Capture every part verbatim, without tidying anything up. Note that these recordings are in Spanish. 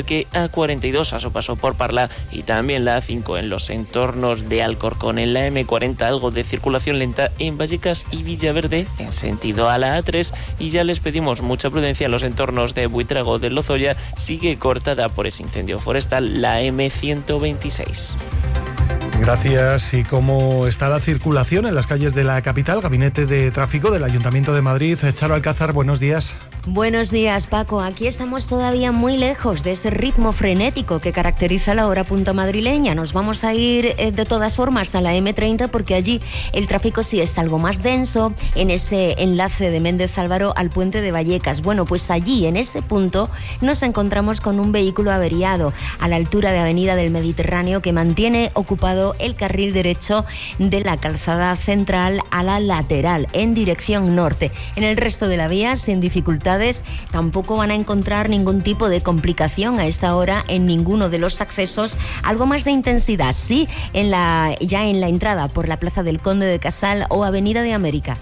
Parque, A cuarenta y dos a su paso por Parla y también la A cinco en los entornos de Alcorcón. En la eme cuarenta algo de circulación lenta en Vallecas y Villaverde en sentido a la A tres, y ya les pedimos mucha prudencia en los entornos de Buitrago de Lozoya, sigue cortada por ese incendio forestal la eme ciento veintiséis. Gracias. ¿Y cómo está la circulación en las calles de la capital? Gabinete de Tráfico del Ayuntamiento de Madrid. Charo Alcázar, buenos días. Buenos días, Paco. Aquí estamos todavía muy lejos de ese ritmo frenético que caracteriza la hora punta madrileña. Nos vamos a ir eh, de todas formas a la eme treinta porque allí el tráfico sí es algo más denso en ese enlace de Méndez Álvaro al puente de Vallecas. Bueno, pues allí, en ese punto, nos encontramos con un vehículo averiado a la altura de Avenida del Mediterráneo que mantiene ocupado el carril derecho de la calzada central a la lateral en dirección norte. En el resto de la vía, sin dificultades, tampoco van a encontrar ningún tipo de complicación a esta hora en ninguno de los accesos. Algo más de intensidad, sí, en la, ya en la entrada por la Plaza del Conde de Casal o Avenida de América.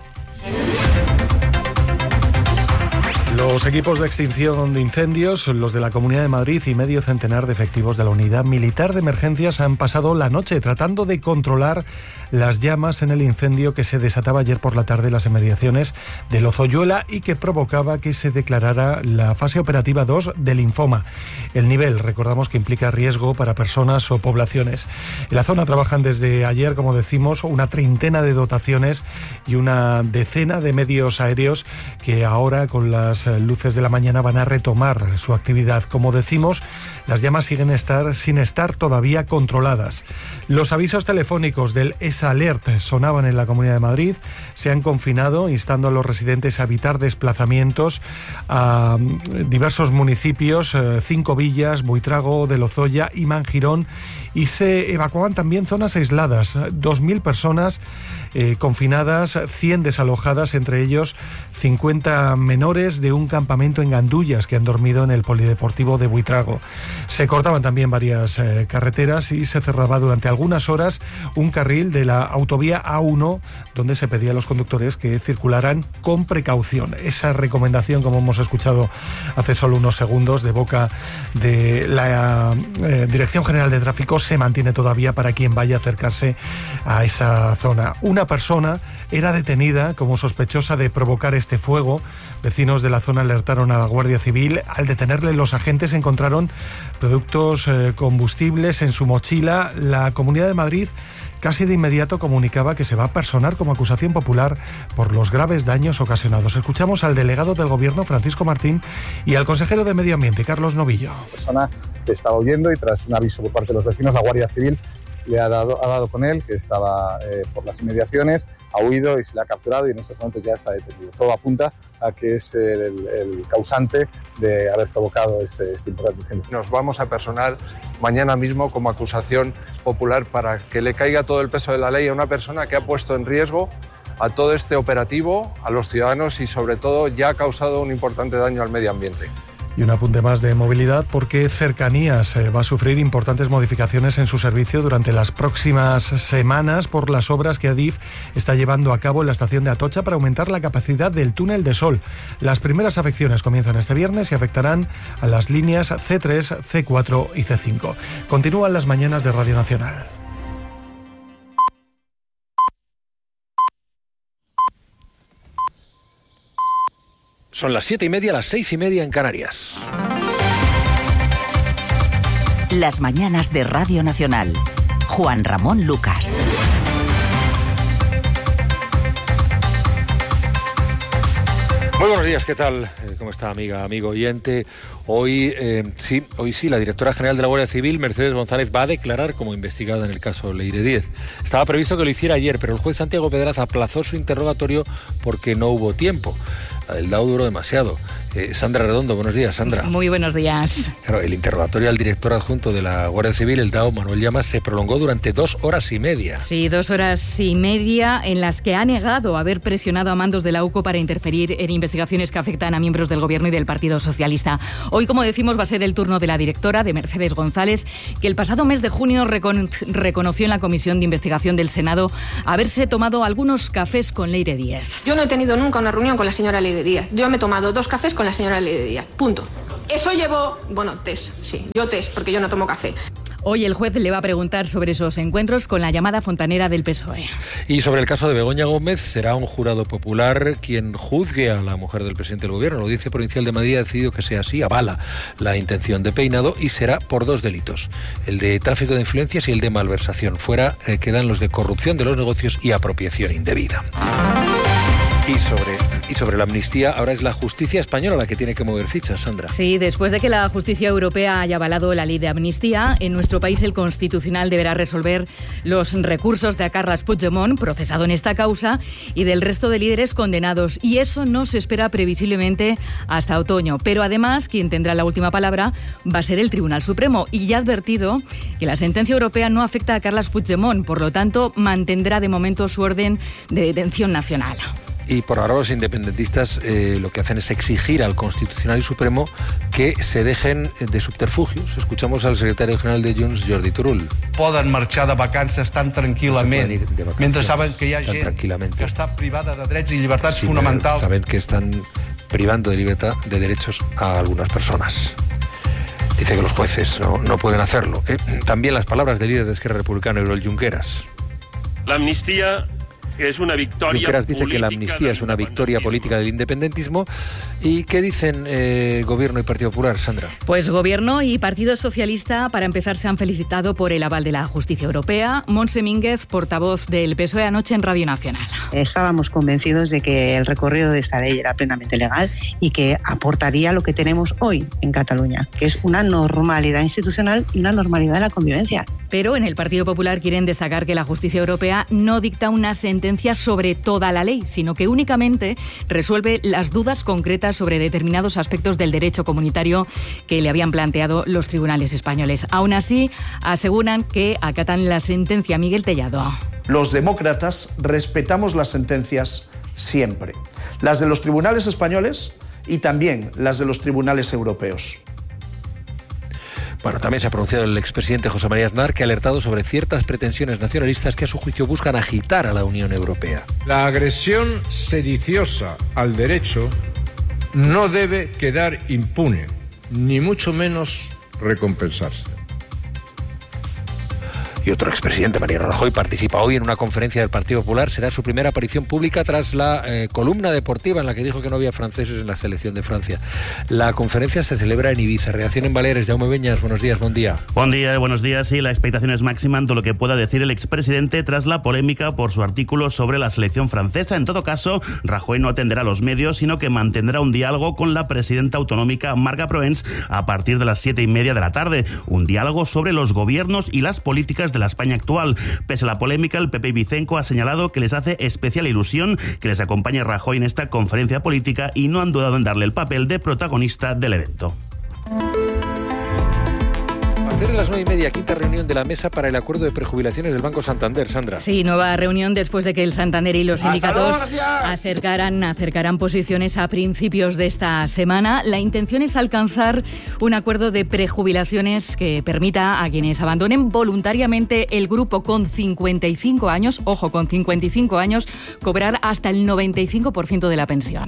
Los equipos de extinción de incendios, los de la Comunidad de Madrid y medio centenar de efectivos de la Unidad Militar de Emergencias han pasado la noche tratando de controlar las llamas en el incendio que se desataba ayer por la tarde en las inmediaciones de Lozoyuela y que provocaba que se declarara la fase operativa dos del linfoma. El nivel, recordamos, que implica riesgo para personas o poblaciones. En la zona trabajan desde ayer, como decimos, una treintena de dotaciones y una decena de medios aéreos que ahora, con las luces de la mañana, van a retomar su actividad. Como decimos, las llamas siguen estar, sin estar todavía controladas. Los avisos telefónicos del ESA Alert sonaban en la Comunidad de Madrid. Se han confinado, instando a los residentes a evitar desplazamientos a diversos municipios, Cinco Villas, Buitrago de Lozoya y Mangirón, y se evacuaban también zonas aisladas. dos mil personas eh, confinadas, cien desalojadas, entre ellos cincuenta menores de un campamento en Gandullas que han dormido en el polideportivo de Buitrago. Se cortaban también varias eh, carreteras y se cerraba durante algunas horas un carril de la autovía A uno donde se pedía a los conductores que circularan con precaución. Esa recomendación, como hemos escuchado hace solo unos segundos de boca de la eh, Dirección General de Tráfico, se mantiene todavía para quien vaya a acercarse a esa zona. Una persona era detenida como sospechosa de provocar este fuego. Vecinos de la zona alertaron a la Guardia Civil. Al detenerle, los agentes encontraron productos eh, combustibles en su mochila. La Comunidad de Madrid casi de inmediato comunicaba que se va a personar como acusación popular por los graves daños ocasionados. Escuchamos al delegado del Gobierno, Francisco Martín, y al consejero de Medio Ambiente, Carlos Novillo. La persona que estaba huyendo y tras un aviso por parte de los vecinos, la Guardia Civil le ha dado, ha dado con él, que estaba eh, por las inmediaciones, ha huido y se le ha capturado y en estos momentos ya está detenido. Todo apunta a que es el, el causante de haber provocado este, este importante incendio. Nos vamos a personar mañana mismo como acusación popular para que le caiga todo el peso de la ley a una persona que ha puesto en riesgo a todo este operativo, a los ciudadanos y sobre todo ya ha causado un importante daño al medio ambiente. Y un apunte más de movilidad, porque Cercanías va a sufrir importantes modificaciones en su servicio durante las próximas semanas por las obras que Adif está llevando a cabo en la estación de Atocha para aumentar la capacidad del túnel de Sol. Las primeras afecciones comienzan este viernes y afectarán a las líneas ce tres, ce cuatro y ce cinco. Continúan las mañanas de Radio Nacional. Son las siete y media, las seis y media en Canarias. Las mañanas de Radio Nacional. Juan Ramón Lucas. Muy buenos días, ¿qué tal? ¿Cómo está, amiga, amigo oyente? Hoy, eh, sí, hoy sí, la directora general de la Guardia Civil, Mercedes González, va a declarar como investigada en el caso Leire Díez. Estaba previsto que lo hiciera ayer, pero el juez Santiago Pedraz aplazó su interrogatorio porque no hubo tiempo. El D A O duró demasiado. Eh, Sandra Redondo, buenos días, Sandra. Muy buenos días. Claro, el interrogatorio al director adjunto de la Guardia Civil, el D A O, Manuel Llamas, se prolongó durante dos horas y media. Sí, dos horas y media en las que ha negado haber presionado a mandos de la U C O para interferir en investigaciones que afectan a miembros del Gobierno y del Partido Socialista. Hoy, como decimos, va a ser el turno de la directora, de Mercedes González, que el pasado mes de junio recon- reconoció en la Comisión de Investigación del Senado haberse tomado algunos cafés con Leire Díez. Yo no he tenido nunca una reunión con la señora Leire Díez. Yo me he tomado dos cafés con la señora Leire Díez. Punto. Eso llevó, bueno, test, sí, yo test, porque yo no tomo café. Hoy el juez le va a preguntar sobre esos encuentros con la llamada fontanera del P S O E. Y sobre el caso de Begoña Gómez, será un jurado popular quien juzgue a la mujer del presidente del gobierno. La Audiencia Provincial de Madrid ha decidido que sea así, avala la intención de Peinado y será por dos delitos, el de tráfico de influencias y el de malversación. Fuera eh, quedan los de corrupción de los negocios y apropiación indebida. Y sobre, y sobre la amnistía, ahora es la justicia española la que tiene que mover fichas, Sandra. Sí, después de que la justicia europea haya avalado la ley de amnistía, en nuestro país el Constitucional deberá resolver los recursos de Carles Puigdemont, procesado en esta causa, y del resto de líderes condenados. Y eso no se espera previsiblemente hasta otoño. Pero además, quien tendrá la última palabra va a ser el Tribunal Supremo. Y ya ha advertido que la sentencia europea no afecta a Carles Puigdemont, por lo tanto, mantendrá de momento su orden de detención nacional. Y por ahora los independentistas eh, lo que hacen es exigir al Constitucional y Supremo que se dejen de subterfugios. Escuchamos al secretario general de Junts, Jordi Turull. Poden marxar de vacances tan tranquil·lament, no mentre saben que hi ha gent que està privada de drets i llibertats sí, fonamentals. Saben que están privando de libertad de derechos a algunas personas. Dice que los jueces no, no pueden hacerlo. Eh, también las palabras del líder de Esquerra Republicana, Oriol Junqueras. La amnistía es una victoria. Junqueras dice que la amnistía es una victoria política del independentismo. ¿Y qué dicen eh, Gobierno y Partido Popular, Sandra? Pues Gobierno y Partido Socialista, para empezar, se han felicitado por el aval de la justicia europea. Montse Mínguez, portavoz del P S O E, anoche en Radio Nacional. Estábamos convencidos de que el recorrido de esta ley era plenamente legal y que aportaría lo que tenemos hoy en Cataluña, que es una normalidad institucional y una normalidad de la convivencia. Pero en el Partido Popular quieren destacar que la justicia europea no dicta una sentencia sobre toda la ley, sino que únicamente resuelve las dudas concretas sobre determinados aspectos del derecho comunitario que le habían planteado los tribunales españoles. Aún así, aseguran que acatan la sentencia. Miguel Tellado. Los demócratas respetamos las sentencias siempre, las de los tribunales españoles y también las de los tribunales europeos. Bueno, también se ha pronunciado el expresidente José María Aznar, que ha alertado sobre ciertas pretensiones nacionalistas que a su juicio buscan agitar a la Unión Europea. La agresión sediciosa al derecho no debe quedar impune, ni mucho menos recompensarse. Y otro expresidente, Mariano Rajoy, participa hoy en una conferencia del Partido Popular. Será su primera aparición pública tras la eh, columna deportiva en la que dijo que no había franceses en la selección de Francia. La conferencia se celebra en Ibiza. Reacción en Baleares. Jaume Beñas, buenos días, buen día. Buen día, buenos días. Sí, la expectación es máxima en todo lo que pueda decir el expresidente tras la polémica por su artículo sobre la selección francesa. En todo caso, Rajoy no atenderá a los medios, sino que mantendrá un diálogo con la presidenta autonómica Marga Proens a partir de las siete y media de la tarde. Un diálogo sobre los gobiernos y las políticas de la España actual. Pese a la polémica, el P P y Vicenco ha señalado que les hace especial ilusión que les acompañe Rajoy en esta conferencia política y no han dudado en darle el papel de protagonista del evento. A partir de las nueve y media, quinta reunión de la mesa para el acuerdo de prejubilaciones del Banco Santander, Sandra. Sí, nueva reunión después de que el Santander y los sindicatos acercaran, acercaran posiciones a principios de esta semana. La intención es alcanzar un acuerdo de prejubilaciones que permita a quienes abandonen voluntariamente el grupo con cincuenta y cinco años, ojo, con cincuenta y cinco años, cobrar hasta el noventa y cinco por ciento de la pensión.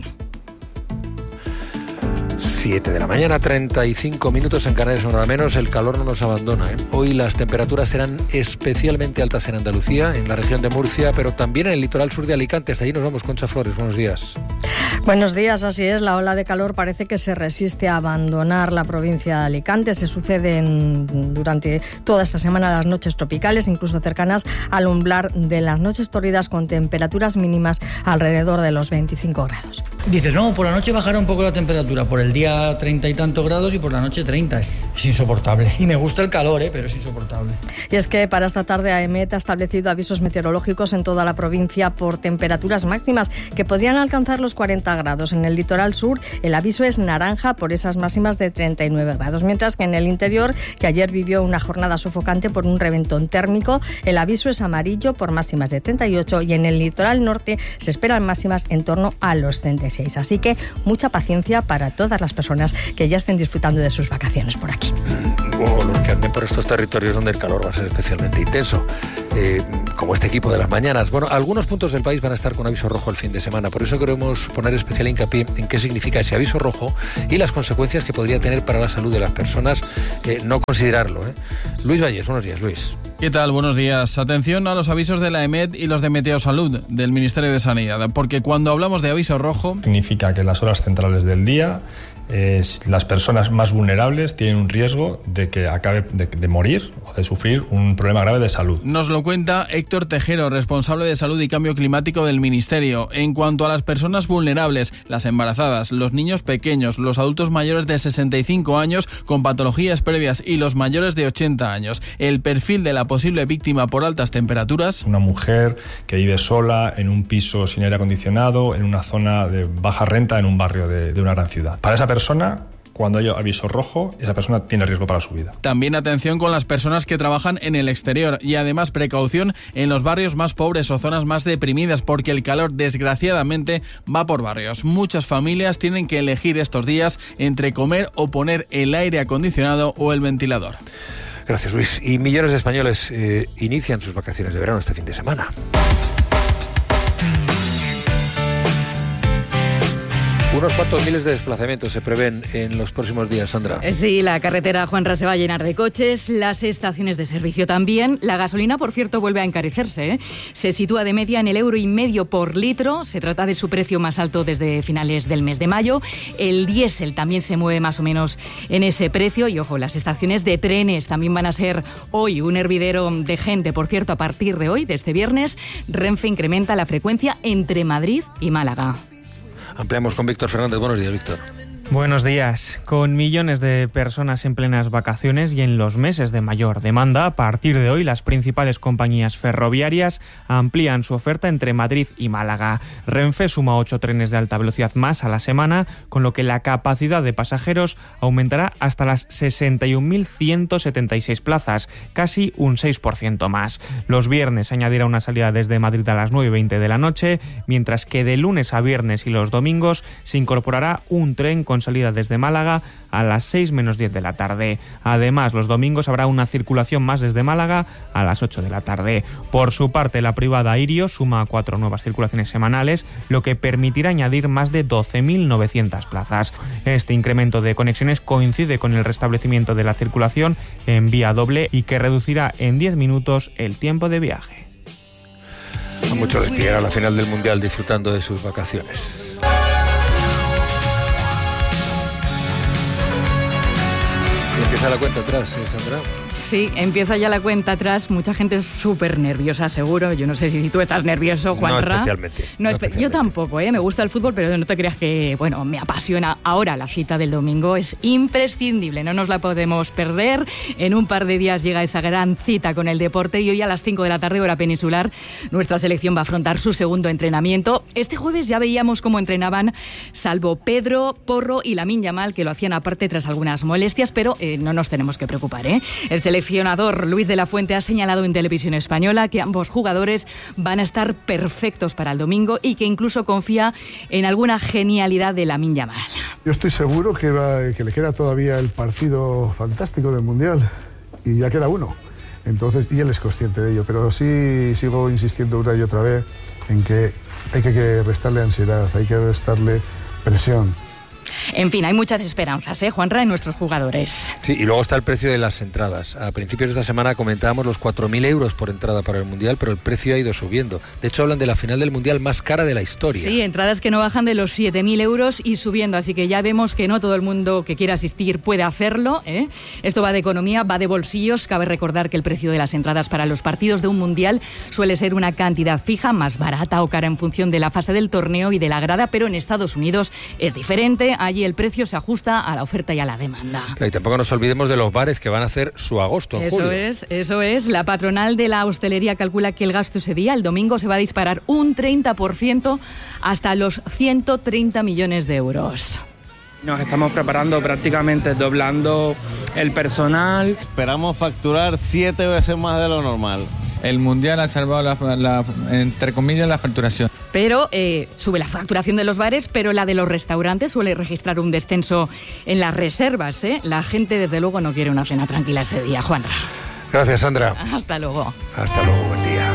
siete de la mañana, treinta y cinco minutos en Canarias, una hora menos. El calor no nos abandona, ¿eh? Hoy las temperaturas serán especialmente altas en Andalucía, en la región de Murcia, pero también en el litoral sur de Alicante. Hasta allí nos vamos, Concha Flores. Buenos días. Buenos días, así es. La ola de calor parece que se resiste a abandonar la provincia de Alicante. Se suceden durante toda esta semana las noches tropicales, incluso cercanas al umbral de las noches tórridas, con temperaturas mínimas alrededor de los veinticinco grados. Dices, no, por la noche bajará un poco la temperatura, por el día treinta y tantos grados y por la noche treinta. Es insoportable. Y me gusta el calor, ¿eh? Pero es insoportable. Y es que para esta tarde AEMET ha establecido avisos meteorológicos en toda la provincia por temperaturas máximas que podrían alcanzar los cuarenta grados. En el litoral sur el aviso es naranja por esas máximas de treinta y nueve grados, mientras que en el interior, que ayer vivió una jornada sofocante por un reventón térmico, el aviso es amarillo por máximas de treinta y ocho, y en el litoral norte se esperan máximas en torno a los treinta y seis. Así que mucha paciencia para todas las personas que ya estén disfrutando de sus vacaciones por aquí. O los que anden por estos territorios donde el calor va a ser especialmente intenso, eh, como este equipo de las mañanas. Bueno, algunos puntos del país van a estar con aviso rojo el fin de semana, por eso queremos poner especial hincapié en qué significa ese aviso rojo y las consecuencias que podría tener para la salud de las personas eh, no considerarlo. ¿eh? Luis Valles, buenos días, Luis. ¿Qué tal? Buenos días. Atención a los avisos de la E M E T y los de Meteosalud, del Ministerio de Sanidad, porque cuando hablamos de aviso rojo... Significa que en las horas centrales del día eh, las personas más vulnerables tienen un riesgo de que acabe de, de morir o de sufrir un problema grave de salud. Nos lo cuenta Héctor Tejero, responsable de Salud y Cambio Climático del Ministerio. En cuanto a las personas vulnerables, las embarazadas, los niños pequeños, los adultos mayores de sesenta y cinco años con patologías previas y los mayores de ochenta años, el perfil de la posible víctima por altas temperaturas... Una mujer que vive sola en un piso sin aire acondicionado, en una zona de baja renta, en un barrio de, de una gran ciudad. Para esa persona, cuando hay aviso rojo, esa persona tiene riesgo para su vida. También atención con las personas que trabajan en el exterior y además precaución en los barrios más pobres o zonas más deprimidas, porque el calor desgraciadamente va por barrios. Muchas familias tienen que elegir estos días entre comer o poner el aire acondicionado o el ventilador. Gracias, Luis. Y millones de españoles eh, inician sus vacaciones de verano este fin de semana. Unos cuantos miles de desplazamientos se prevén en los próximos días, Sandra. Sí, la carretera Juanra se va a llenar de coches, las estaciones de servicio también. La gasolina, por cierto, vuelve a encarecerse, ¿eh? Se sitúa de media en el euro y medio por litro. Se trata de su precio más alto desde finales del mes de mayo. El diésel también se mueve más o menos en ese precio. Y ojo, las estaciones de trenes también van a ser hoy un hervidero de gente. Por cierto, a partir de hoy, de este viernes, Renfe incrementa la frecuencia entre Madrid y Málaga. Ampliamos con Víctor Fernández. Buenos días, Víctor. Buenos días. Con millones de personas en plenas vacaciones y en los meses de mayor demanda, a partir de hoy las principales compañías ferroviarias amplían su oferta entre Madrid y Málaga. Renfe suma ocho trenes de alta velocidad más a la semana, con lo que la capacidad de pasajeros aumentará hasta las sesenta y un mil ciento setenta y seis plazas, casi un seis por ciento más. Los viernes añadirá una salida desde Madrid a las nueve y veinte de la noche, mientras que de lunes a viernes y los domingos se incorporará un tren con con salida desde Málaga a las seis menos diez de la tarde. Además, los domingos habrá una circulación más desde Málaga a las ocho de la tarde. Por su parte, la privada Irio suma cuatro nuevas circulaciones semanales, lo que permitirá añadir más de doce mil novecientas plazas. Este incremento de conexiones coincide con el restablecimiento de la circulación en vía doble y que reducirá en diez minutos el tiempo de viaje. A muchos les pillará la final del Mundial disfrutando de sus vacaciones. Y empieza la cuenta atrás, ¿eh, Sandra? Sí, empieza ya la cuenta atrás. Mucha gente es súper nerviosa, seguro. Yo no sé si tú estás nervioso, Juanra. No especialmente. No, no espe- especialmente. Yo tampoco, ¿eh? Me gusta el fútbol, pero no te creas que, bueno, me apasiona. Ahora la cita del domingo es imprescindible, no nos la podemos perder. En un par de días llega esa gran cita con el deporte y hoy a las cinco de la tarde, hora peninsular, nuestra selección va a afrontar su segundo entrenamiento. Este jueves ya veíamos cómo entrenaban, salvo Pedro, Porro y Lamine Yamal, que lo hacían aparte tras algunas molestias, pero eh, no nos tenemos que preocupar, ¿eh? El seleccionador Luis de la Fuente ha señalado en Televisión Española que ambos jugadores van a estar perfectos para el domingo y que incluso confía en alguna genialidad de Lamine Yamal. Yo estoy seguro que, va, que le queda todavía el partido fantástico del Mundial y ya queda uno. Entonces, y él es consciente de ello, pero sí sigo insistiendo una y otra vez en que hay que restarle ansiedad, hay que restarle presión. En fin, hay muchas esperanzas, ¿eh, Juanra, en nuestros jugadores? Sí, y luego está el precio de las entradas. A principios de esta semana comentábamos los cuatro mil euros por entrada para el Mundial, pero el precio ha ido subiendo. De hecho, hablan de la final del Mundial más cara de la historia. Sí, entradas que no bajan de los siete mil euros y subiendo, así que ya vemos que no todo el mundo que quiera asistir puede hacerlo, ¿eh? Esto va de economía, va de bolsillos. Cabe recordar que el precio de las entradas para los partidos de un Mundial suele ser una cantidad fija, más barata o cara en función de la fase del torneo y de la grada, pero en Estados Unidos es diferente. Allí el precio se ajusta a la oferta y a la demanda. Y tampoco nos olvidemos de los bares que van a hacer su agosto en eso julio. es, eso es. La patronal de la hostelería calcula que el gasto ese día, el domingo, se va a disparar un treinta por ciento hasta los ciento treinta millones de euros. Nos estamos preparando prácticamente doblando el personal. Esperamos facturar siete veces más de lo normal. el Mundial ha salvado, la, la, entre comillas, la facturación. Pero eh, sube la facturación de los bares, pero la de los restaurantes suele registrar un descenso en las reservas, ¿eh? La gente, desde luego, no quiere una cena tranquila ese día, Juanra. Gracias, Sandra. Hasta luego. Hasta luego, buen día.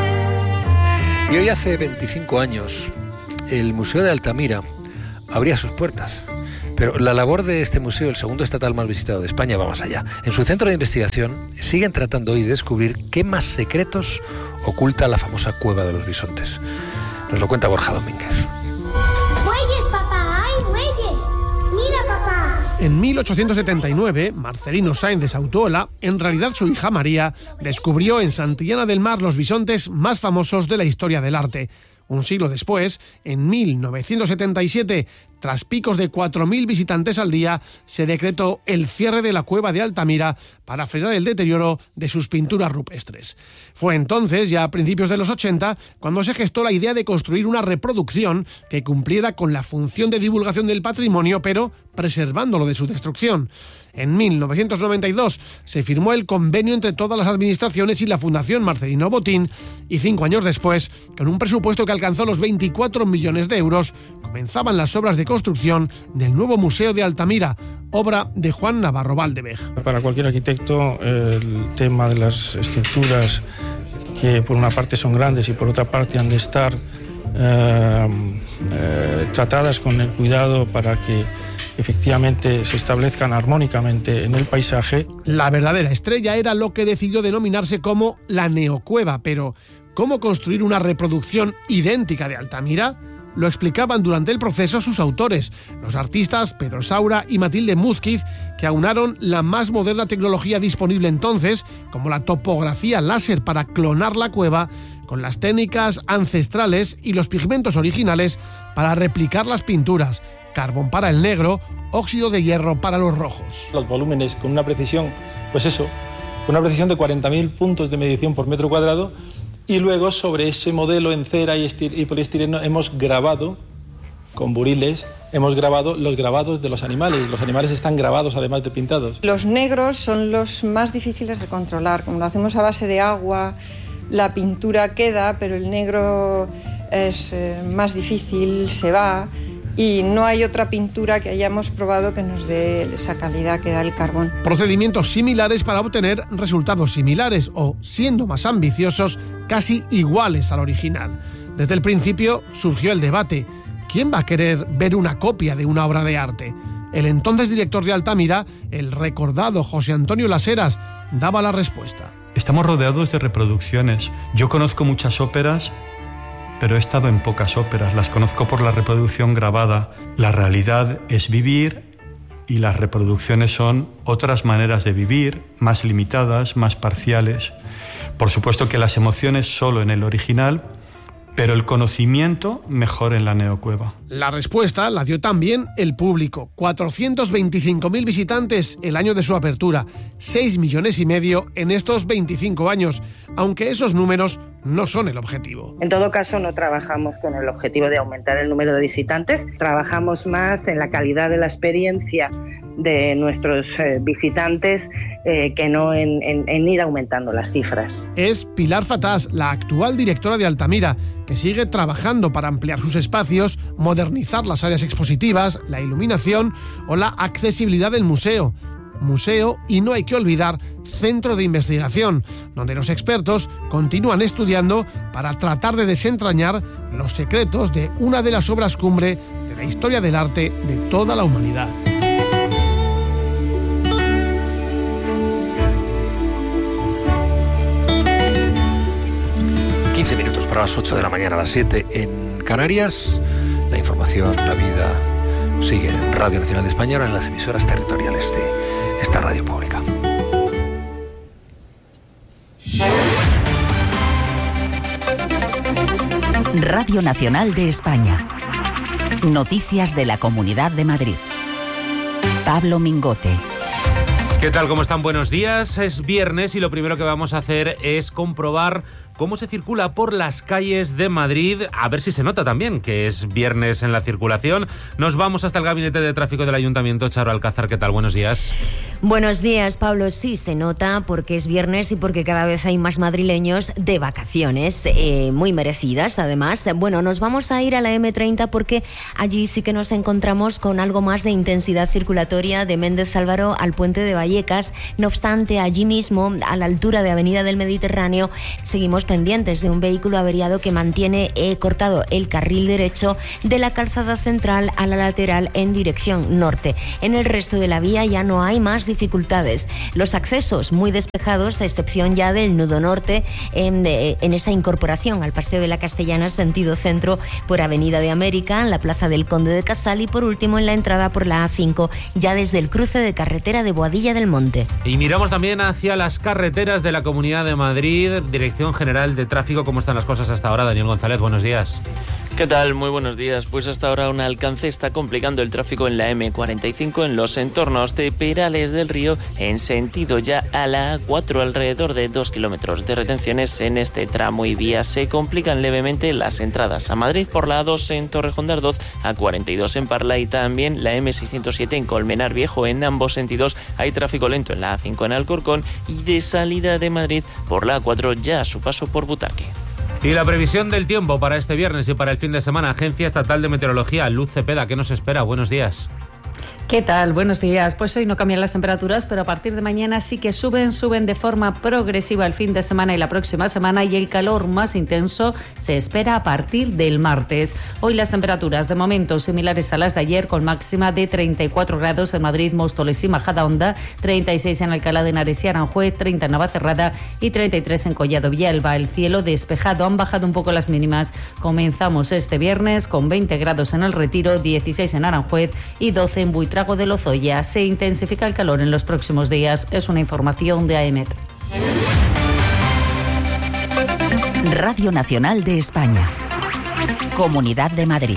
Y hoy hace veinticinco años, el Museo de Altamira abría sus puertas. Pero la labor de este museo, el segundo estatal más visitado de España, va más allá. En su centro de investigación siguen tratando hoy de descubrir qué más secretos oculta la famosa Cueva de los Bisontes. Nos lo cuenta Borja Domínguez. ¡Bueyes, papá! ¡Hay bueyes! ¡Mira, papá! En mil ochocientos setenta y nueve, Marcelino Sáenz de Sautuola, en realidad su hija María, descubrió en Santillana del Mar los bisontes más famosos de la historia del arte. Un siglo después, en mil novecientos setenta y siete, tras picos de cuatro mil visitantes al día, se decretó el cierre de la cueva de Altamira para frenar el deterioro de sus pinturas rupestres. Fue entonces, ya a principios de los ochenta, cuando se gestó la idea de construir una reproducción que cumpliera con la función de divulgación del patrimonio, pero preservándolo de su destrucción. En mil novecientos noventa y dos se firmó el convenio entre todas las administraciones y la Fundación Marcelino Botín, y cinco años después, con un presupuesto que alcanzó los veinticuatro millones de euros, comenzaban las obras de construcción del nuevo Museo de Altamira, obra de Juan Navarro Valdevej. Para cualquier arquitecto, el tema de las estructuras, que por una parte son grandes y por otra parte han de estar eh, eh, tratadas con el cuidado para que efectivamente se establezcan armónicamente en el paisaje. La verdadera estrella era lo que decidió denominarse como la neocueva, pero ¿cómo construir una reproducción idéntica de Altamira? Lo explicaban durante el proceso sus autores, los artistas Pedro Saura y Matilde Múzquiz, que aunaron la más moderna tecnología disponible entonces, como la topografía láser para clonar la cueva, con las técnicas ancestrales y los pigmentos originales para replicar las pinturas, carbón para el negro, óxido de hierro para los rojos. Los volúmenes con una precisión, pues eso, con una precisión de cuarenta mil puntos de medición por metro cuadrado, y luego sobre ese modelo en cera y, y poliestireno hemos grabado, con buriles, hemos grabado los grabados de los animales. Los animales están grabados además de pintados. Los negros son los más difíciles de controlar. Como lo hacemos a base de agua, la pintura queda, pero el negro es eh, más difícil, se va. Y no hay otra pintura que hayamos probado que nos dé esa calidad que da el carbón. Procedimientos similares para obtener resultados similares o, siendo más ambiciosos, casi iguales al original. Desde el principio surgió el debate: ¿quién va a querer ver una copia de una obra de arte? El entonces director de Altamira, el recordado José Antonio Las Heras, daba la respuesta. Estamos rodeados de reproducciones. Yo conozco muchas óperas, pero he estado en pocas óperas, las conozco por la reproducción grabada. La realidad es vivir y las reproducciones son otras maneras de vivir, más limitadas, más parciales. Por supuesto que las emociones solo en el original, pero el conocimiento mejor en la neocueva. La respuesta la dio también el público. cuatrocientos veinticinco mil visitantes el año de su apertura, seis millones y medio en estos veinticinco años, aunque esos números no son el objetivo. En todo caso, no trabajamos con el objetivo de aumentar el número de visitantes, trabajamos más en la calidad de la experiencia de nuestros eh, visitantes eh, que no en, en, en ir aumentando las cifras. Es Pilar Fatás, la actual directora de Altamira, que sigue trabajando para ampliar sus espacios, modernizar las áreas expositivas, la iluminación o la accesibilidad del museo. Museo y, no hay que olvidar, centro de investigación, donde los expertos continúan estudiando para tratar de desentrañar los secretos de una de las obras cumbre de la historia del arte de toda la humanidad. quince minutos para las ocho de la mañana, a las siete en Canarias. La información, la vida sigue en Radio Nacional de España, ahora en las emisoras territoriales de esta radio pública. Radio Nacional de España. Noticias de la Comunidad de Madrid. Pablo Mingote. ¿Qué tal? ¿Cómo están? Buenos días. Es viernes y lo primero que vamos a hacer es comprobar cómo se circula por las calles de Madrid, a ver si se nota también que es viernes en la circulación. Nos vamos hasta el Gabinete de Tráfico del Ayuntamiento. Charo Alcázar, ¿qué tal? Buenos días. Buenos días, Pablo. Sí, se nota porque es viernes y porque cada vez hay más madrileños de vacaciones, eh, muy merecidas además. Bueno, nos vamos a ir a la eme treinta porque allí sí que nos encontramos con algo más de intensidad circulatoria de Méndez Álvaro al puente de Vallecas. No obstante, allí mismo, a la altura de Avenida del Mediterráneo, seguimos pendientes de un vehículo averiado que mantiene eh, cortado el carril derecho de la calzada central a la lateral en dirección norte. En el resto de la vía ya no hay más dificultades. Los accesos muy despejados, a excepción ya del nudo norte, en, en esa incorporación al Paseo de la Castellana sentido centro por Avenida de América, en la Plaza del Conde de Casal y por último en la entrada por la A cinco, ya desde el cruce de carretera de Boadilla del Monte. Y miramos también hacia las carreteras de la Comunidad de Madrid, Dirección General de Tráfico. ¿Cómo están las cosas hasta ahora? Daniel González, buenos días. ¿Qué tal? Muy buenos días. Pues hasta ahora un alcance está complicando el tráfico en la eme cuarenta y cinco en los entornos de Perales del Río en sentido ya a la A cuatro, alrededor de dos kilómetros de retenciones en este tramo y vía. Se complican levemente las entradas a Madrid por la A dos en Torrejón de Ardoz, A cuarenta y dos en Parla y también la eme seiscientos siete en Colmenar Viejo. En ambos sentidos hay tráfico lento en la A cinco en Alcorcón y de salida de Madrid por la A cuatro ya a su paso por Butarque. Y la previsión del tiempo para este viernes y para el fin de semana. Agencia Estatal de Meteorología, Luz Cepeda, ¿qué nos espera? Buenos días. ¿Qué tal? Buenos días. Pues hoy no cambian las temperaturas, pero a partir de mañana sí que suben, suben de forma progresiva el fin de semana y la próxima semana, y el calor más intenso se espera a partir del martes. Hoy las temperaturas de momento similares a las de ayer, con máxima de treinta y cuatro grados en Madrid, Móstoles y Majadahonda, treinta y seis en Alcalá de Henares y Aranjuez, treinta en Navacerrada y treinta y tres en Collado Villalba. El cielo despejado, han bajado un poco las mínimas. Comenzamos este viernes con veinte grados en El Retiro, dieciséis en Aranjuez y doce en Buitrago de Lozoya. Se intensifica el calor en los próximos días. Es una información de AEMET. Radio Nacional de España. Comunidad de Madrid.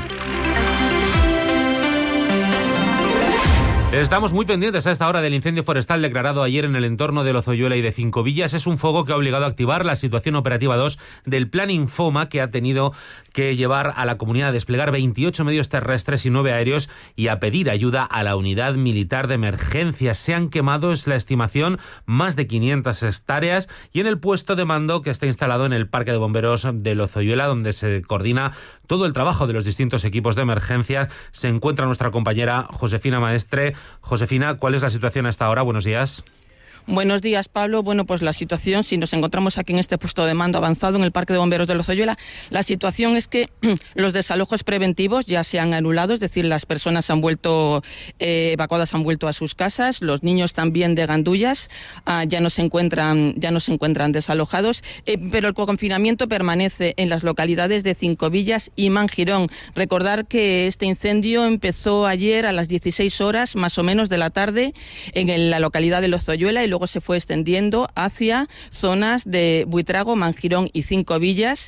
Estamos muy pendientes a esta hora del incendio forestal declarado ayer en el entorno de Lozoyuela y de Cinco Villas. Es un fuego que ha obligado a activar la situación operativa dos del Plan Infoma, que ha tenido que llevar a la comunidad a desplegar veintiocho medios terrestres y nueve aéreos y a pedir ayuda a la unidad militar de emergencia. Se han quemado, es la estimación, más de quinientas hectáreas y en el puesto de mando que está instalado en el Parque de Bomberos de Lozoyuela, donde se coordina todo el trabajo de los distintos equipos de emergencia, se encuentra nuestra compañera Josefina Maestre. Josefina, ¿cuál es la situación hasta ahora? Buenos días. Buenos días, Pablo. Bueno, pues la situación, si nos encontramos aquí en este puesto de mando avanzado en el Parque de Bomberos de Lozoyuela, la situación es que los desalojos preventivos ya se han anulado, es decir, las personas han vuelto eh, evacuadas, han vuelto a sus casas, los niños también de Gandullas ah, ya no se encuentran, ya no se encuentran desalojados, eh, pero el confinamiento permanece en las localidades de Cinco Villas y Mangirón. Recordar que este incendio empezó ayer a las dieciséis horas más o menos de la tarde en el, la localidad de Lozoyuela y luego se fue extendiendo hacia zonas de Buitrago, Mangirón y Cinco Villas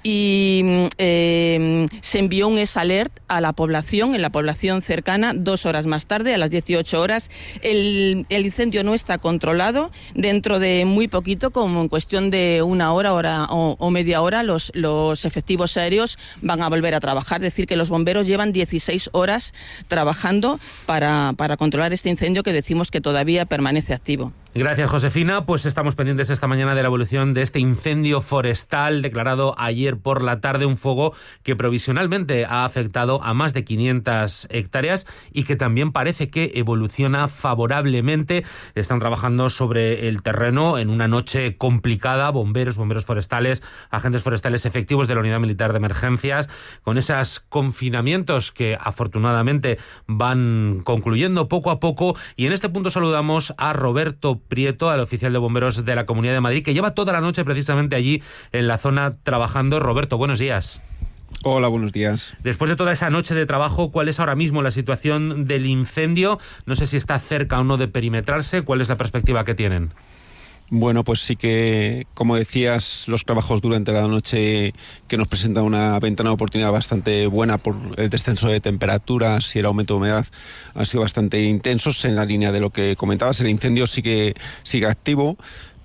y eh, se envió un S-Alert a la población, en la población cercana, dos horas más tarde, a las dieciocho horas. El, el incendio no está controlado. Dentro de muy poquito, como en cuestión de una hora, hora o, o media hora, los, los efectivos aéreos van a volver a trabajar. Es decir, que los bomberos llevan dieciséis horas trabajando para, para controlar este incendio que decimos que todavía permanece activo. Gracias, Josefina. Pues estamos pendientes esta mañana de la evolución de este incendio forestal declarado ayer por la tarde, un fuego que provisionalmente ha afectado a más de quinientas hectáreas y que también parece que evoluciona favorablemente. Están trabajando sobre el terreno en una noche complicada, bomberos, bomberos forestales, agentes forestales efectivos de la Unidad Militar de Emergencias, con esos confinamientos que afortunadamente van concluyendo poco a poco. Y en este punto saludamos a Roberto Prieto, al oficial de bomberos de la Comunidad de Madrid, que lleva toda la noche precisamente allí en la zona trabajando. Roberto, buenos días. Hola, buenos días. Después de toda esa noche de trabajo, ¿cuál es ahora mismo la situación del incendio? No sé si está cerca o no de perimetrarse. ¿Cuál es la perspectiva que tienen? Bueno, pues sí que, como decías, los trabajos durante la noche que nos presentan una ventana de oportunidad bastante buena por el descenso de temperaturas y el aumento de humedad han sido bastante intensos en la línea de lo que comentabas. El incendio sí que sigue activo,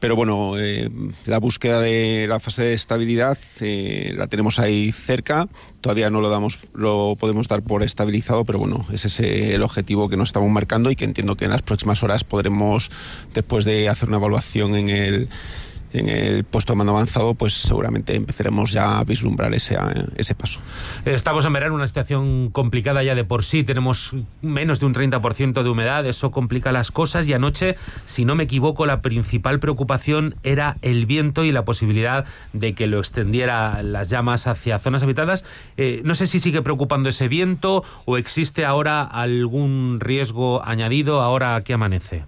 Pero bueno, eh, la búsqueda de la fase de estabilidad eh, la tenemos ahí cerca. Todavía no lo damos, lo podemos dar por estabilizado, pero bueno, ese es el objetivo que nos estamos marcando y que entiendo que en las próximas horas podremos, después de hacer una evaluación en el en el puesto de mando avanzado, pues seguramente empezaremos ya a vislumbrar ese, ese paso. Estamos en verano, una situación complicada ya de por sí, tenemos menos de un treinta por ciento de humedad, eso complica las cosas, y anoche, si no me equivoco, la principal preocupación era el viento y la posibilidad de que lo extendiera las llamas hacia zonas habitadas. Eh, no sé si sigue preocupando ese viento o existe ahora algún riesgo añadido ahora que amanece.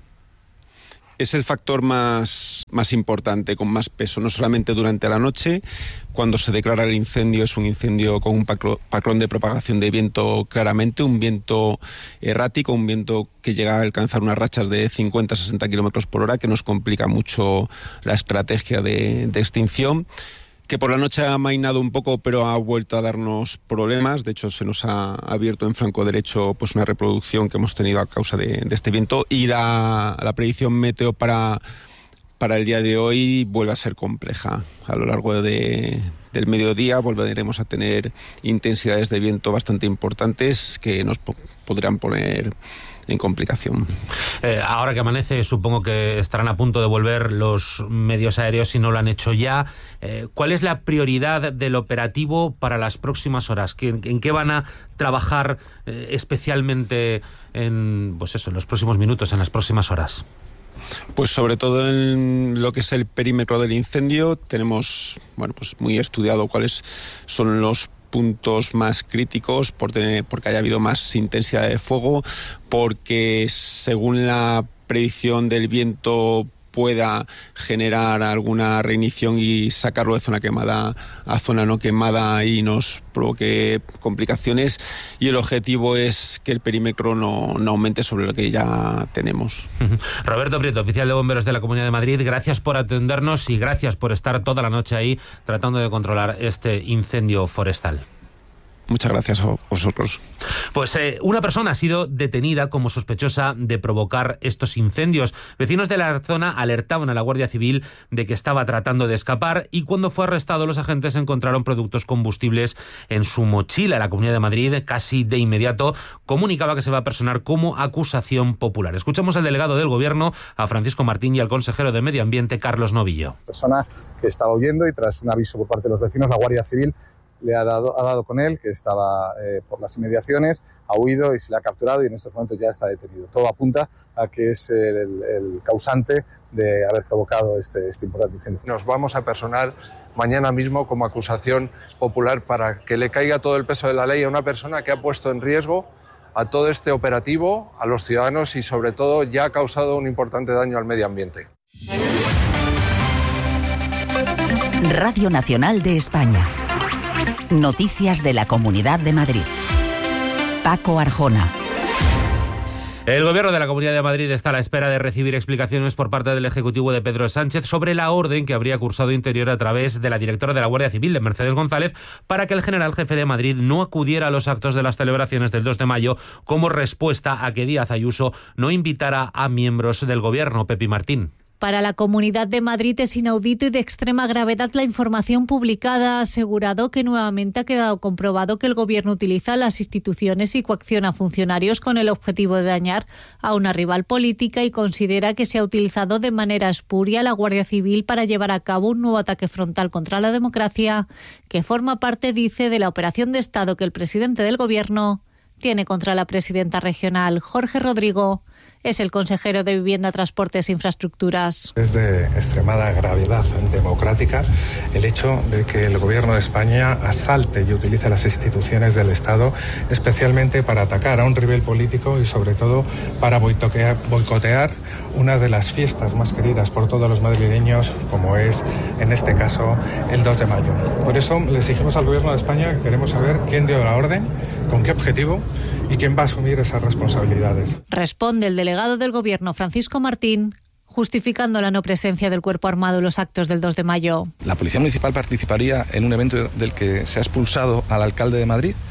Es el factor más, más importante, con más peso, no solamente durante la noche. Cuando se declara el incendio, es un incendio con un patrón de propagación de viento claramente, un viento errático, un viento que llega a alcanzar unas rachas de cincuenta a sesenta kilómetros por hora, que nos complica mucho la estrategia de, de extinción, que por la noche ha amainado un poco, pero ha vuelto a darnos problemas. De hecho, se nos ha abierto en flanco derecho pues una reproducción que hemos tenido a causa de, de este viento, y la, la predicción meteo para, para el día de hoy vuelve a ser compleja. A lo largo de, del mediodía volveremos a tener intensidades de viento bastante importantes que nos po- podrán poner en complicación. Eh, ahora que amanece, supongo que estarán a punto de volver los medios aéreos si no lo han hecho ya. Eh, ¿Cuál es la prioridad del operativo para las próximas horas? ¿En, en qué van a trabajar eh, especialmente en, pues eso, en los próximos minutos, en las próximas horas? Pues sobre todo en lo que es el perímetro del incendio tenemos, bueno, pues muy estudiado cuáles son los puntos más críticos por tener, porque haya habido más intensidad de fuego, porque según la predicción del viento pueda generar alguna reinición y sacarlo de zona quemada a zona no quemada y nos provoque complicaciones, y el objetivo es que el perímetro no, no aumente sobre lo que ya tenemos. Roberto Prieto, oficial de bomberos de la Comunidad de Madrid, gracias por atendernos y gracias por estar toda la noche ahí tratando de controlar este incendio forestal. Muchas gracias a vosotros. Pues eh, una persona ha sido detenida como sospechosa de provocar estos incendios. Vecinos de la zona alertaban a la Guardia Civil de que estaba tratando de escapar, y cuando fue arrestado los agentes encontraron productos combustibles en su mochila. La Comunidad de Madrid casi de inmediato comunicaba que se va a personar como acusación popular. Escuchamos al delegado del Gobierno, a Francisco Martín, y al consejero de Medio Ambiente, Carlos Novillo. Persona que estaba huyendo, y tras un aviso por parte de los vecinos, la Guardia Civil le ha dado, ha dado con él, que estaba eh, por las inmediaciones, ha huido y se le ha capturado, y en estos momentos ya está detenido. Todo apunta a que es el, el, el causante de haber provocado este, este importante incendio. Nos vamos a personar mañana mismo como acusación popular para que le caiga todo el peso de la ley a una persona que ha puesto en riesgo a todo este operativo, a los ciudadanos, y sobre todo ya ha causado un importante daño al medio ambiente. Radio Nacional de España. Noticias de la Comunidad de Madrid. Paco Arjona. El Gobierno de la Comunidad de Madrid está a la espera de recibir explicaciones por parte del Ejecutivo de Pedro Sánchez sobre la orden que habría cursado Interior a través de la directora de la Guardia Civil, de Mercedes González, para que el general jefe de Madrid no acudiera a los actos de las celebraciones del dos de mayo como respuesta a que Díaz Ayuso no invitara a miembros del Gobierno. Pepi Martín. Para la Comunidad de Madrid es inaudito y de extrema gravedad la información publicada. Ha asegurado que nuevamente ha quedado comprobado que el Gobierno utiliza las instituciones y coacciona a funcionarios con el objetivo de dañar a una rival política, y considera que se ha utilizado de manera espuria la Guardia Civil para llevar a cabo un nuevo ataque frontal contra la democracia, que forma parte, dice, de la operación de Estado que el presidente del Gobierno tiene contra la presidenta regional. Jorge Rodrigo es el consejero de Vivienda, Transportes e Infraestructuras. Es de extremada gravedad democrática el hecho de que el Gobierno de España asalte y utilice las instituciones del Estado, especialmente para atacar a un rival político y sobre todo para boicotear, boicotear una de las fiestas más queridas por todos los madrileños, como es en este caso el dos de mayo. Por eso le exigimos al Gobierno de España que queremos saber quién dio la orden, con qué objetivo y quién va a asumir esas responsabilidades. Responde el delegado del Gobierno, Francisco Martín, justificando la no presencia del Cuerpo Armado en los actos del dos de mayo. La Policía Municipal participaría en un evento del que se ha expulsado al alcalde de Madrid.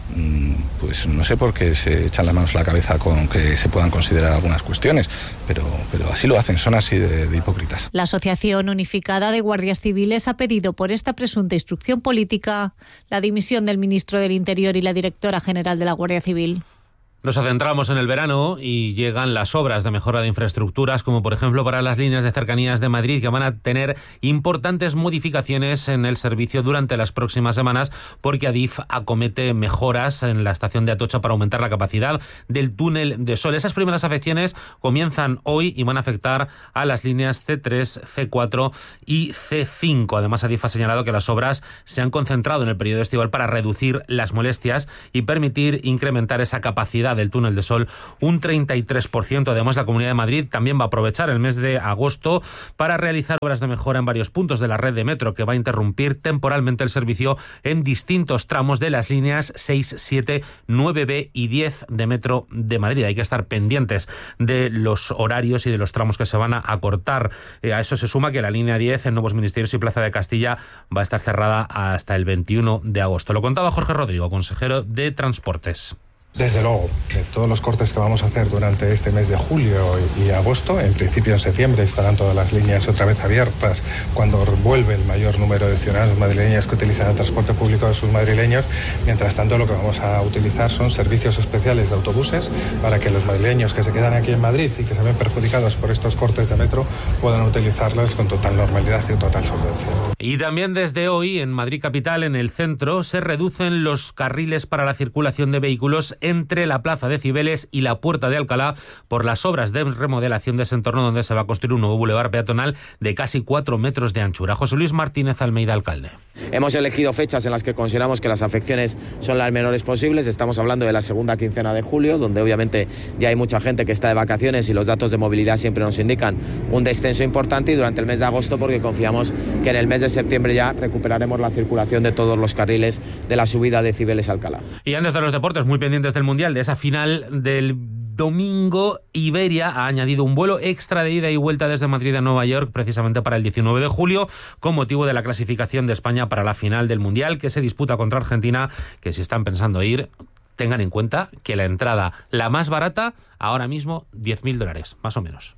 pues no sé por qué se echan las manos a la cabeza con que se puedan considerar algunas cuestiones, pero, pero así lo hacen, son así de, de hipócritas. La Asociación Unificada de Guardias Civiles ha pedido por esta presunta instrucción política la dimisión del ministro del Interior y la directora general de la Guardia Civil. Nos adentramos en el verano y llegan las obras de mejora de infraestructuras, como por ejemplo para las líneas de cercanías de Madrid, que van a tener importantes modificaciones en el servicio durante las próximas semanas, porque Adif acomete mejoras en la estación de Atocha para aumentar la capacidad del túnel de Sol. Esas primeras afecciones comienzan hoy y van a afectar a las líneas ce tres, ce cuatro y ce cinco. Además, Adif ha señalado que las obras se han concentrado en el periodo estival para reducir las molestias y permitir incrementar esa capacidad del túnel de Sol un treinta y tres por ciento. Además, la Comunidad de Madrid también va a aprovechar el mes de agosto para realizar obras de mejora en varios puntos de la red de metro, que va a interrumpir temporalmente el servicio en distintos tramos de las líneas seis, siete, nueve be y diez de metro de Madrid. Hay que estar pendientes de los horarios y de los tramos que se van a acortar. Eh, a eso se suma que la línea diez en Nuevos Ministerios y Plaza de Castilla va a estar cerrada hasta el veintiuno de agosto. Lo contaba Jorge Rodrigo, consejero de Transportes. Desde luego, de todos los cortes que vamos a hacer durante este mes de julio y agosto, en principio en septiembre estarán todas las líneas otra vez abiertas cuando vuelve el mayor número de ciudadanos madrileños que utilizan el transporte público de sus madrileños. Mientras tanto, lo que vamos a utilizar son servicios especiales de autobuses para que los madrileños que se quedan aquí en Madrid y que se ven perjudicados por estos cortes de metro puedan utilizarlos con total normalidad y total solvencia. Y también desde hoy en Madrid capital, en el centro, se reducen los carriles para la circulación de vehículos entre la Plaza de Cibeles y la Puerta de Alcalá por las obras de remodelación de ese entorno, donde se va a construir un nuevo bulevar peatonal de casi cuatro metros de anchura. José Luis Martínez Almeida, alcalde. Hemos elegido fechas en las que consideramos que las afecciones son las menores posibles. Estamos hablando de la segunda quincena de julio, donde obviamente ya hay mucha gente que está de vacaciones y los datos de movilidad siempre nos indican un descenso importante, y durante el mes de agosto, porque confiamos que en el mes de septiembre ya recuperaremos la circulación de todos los carriles de la subida de Cibeles a Alcalá. Y antes de los deportes, muy pendientes del Mundial, de esa final del domingo, Iberia ha añadido un vuelo extra de ida y vuelta desde Madrid a Nueva York, precisamente para el diecinueve de julio, con motivo de la clasificación de España para la final del Mundial, que se disputa contra Argentina, que si están pensando ir, tengan en cuenta que la entrada, la más barata, ahora mismo diez mil dólares, más o menos.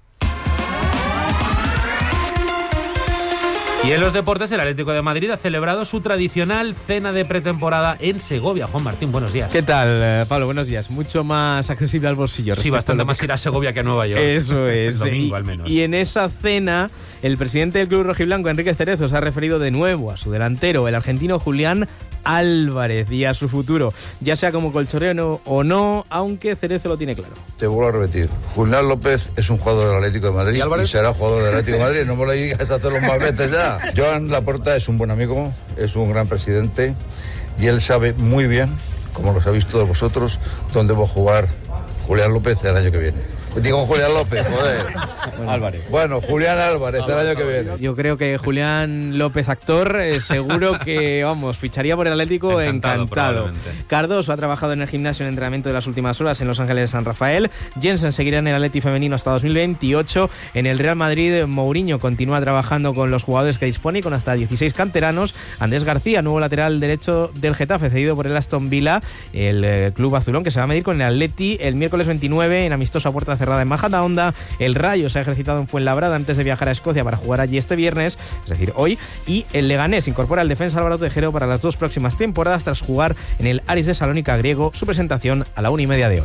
Y en los deportes, el Atlético de Madrid ha celebrado su tradicional cena de pretemporada en Segovia. Juan Martín, buenos días. ¿Qué tal, Pablo? Buenos días. Mucho más accesible al bolsillo. Sí, bastante más ir a Segovia que a Nueva York. Eso es. El domingo, y, al menos. Y en esa cena, el presidente del club rojiblanco, Enrique Cerezo, se ha referido de nuevo a su delantero, el argentino Julián Álvarez, y a su futuro, ya sea como colchonero o no, aunque Cerezo lo tiene claro. Te vuelvo a repetir, Julián López es un jugador del Atlético de Madrid y, y será jugador del Atlético de Madrid, no me lo digas a hacerlo más veces ya. Joan Laporta es un buen amigo, es un gran presidente y él sabe muy bien, como lo sabéis todos vosotros, dónde va a jugar Julián López el año que viene. Digo Julián López, joder. Bueno, Álvarez. Bueno, Julián Álvarez, el año que viene. Yo creo que Julián López, actor, eh, seguro que, vamos, ficharía por el Atlético encantado. encantado. Cardoso ha trabajado en el gimnasio en entrenamiento de las últimas horas en Los Ángeles de San Rafael. Jensen seguirá en el Atleti femenino hasta dos mil veintiocho. En el Real Madrid, Mourinho continúa trabajando con los jugadores que dispone y con hasta dieciséis canteranos. Andrés García, nuevo lateral derecho del Getafe, cedido por el Aston Villa, el eh, club azulón, que se va a medir con el Atleti el miércoles veintinueve en amistosa puerta cerrada en Majadahonda. El Rayo se ha ejercitado en Fuenlabrada antes de viajar a Escocia para jugar allí este viernes, es decir, hoy, y el Leganés incorpora al defensa Álvaro Tejero para las dos próximas temporadas tras jugar en el Aris de Salónica griego, su presentación a la una y media de hoy.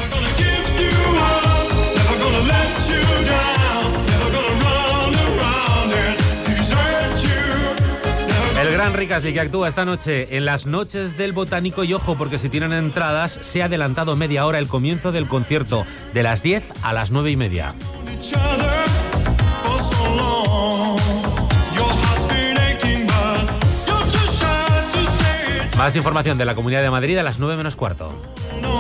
El gran Rick Astley, que actúa esta noche en las Noches del Botánico, y ojo, porque si tienen entradas, se ha adelantado media hora el comienzo del concierto, de las diez a las nueve y media. Más información de la Comunidad de Madrid a las nueve menos cuarto.